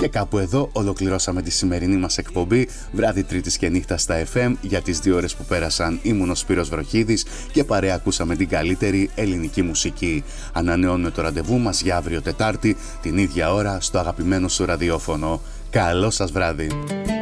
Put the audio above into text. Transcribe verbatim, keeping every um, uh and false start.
Και κάπου εδώ ολοκληρώσαμε τη σημερινή μας εκπομπή βράδυ Τρίτης και νύχτα στα εφ εμ. Για τις δύο ώρες που πέρασαν ήμουν ο Σπύρος Βροχίδης και παρέα ακούσαμε την καλύτερη ελληνική μουσική. Ανανεώνουμε το ραντεβού μας για αύριο Τετάρτη την ίδια ώρα στο αγαπημένο σου ραδιόφωνο. Καλό σας βράδυ.